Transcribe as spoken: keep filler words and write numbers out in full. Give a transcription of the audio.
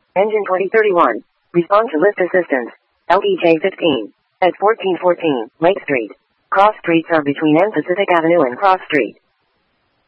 Engine twenty thirty-one. Respond to lift assistance. L E J fifteen. At fourteen fourteen, Lake Street. Cross streets are between M Pacific Avenue and Cross Street.